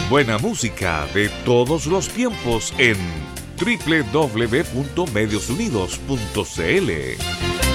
buena música de todos los tiempos en www.mediosunidos.cl.